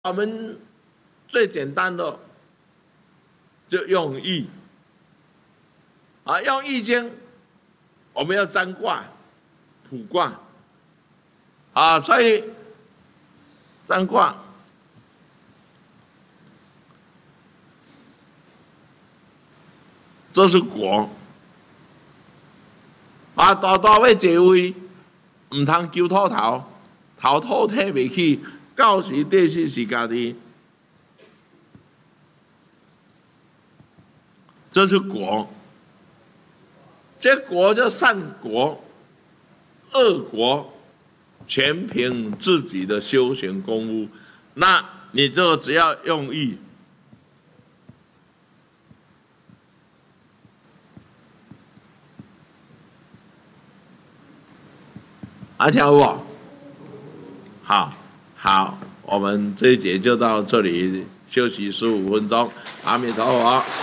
我们最简单的就用易啊，用易经，我们要占卦、卜卦啊，所以占卦这是国啊，大大要坐位，唔通揪秃头，头土体袂起，到时地势是家己。这是国，这国叫善国，恶国全凭自己的修行功夫。那你这个只要用意，听有无？好，好，我们这一节就到这里，休息15分钟。阿弥陀佛。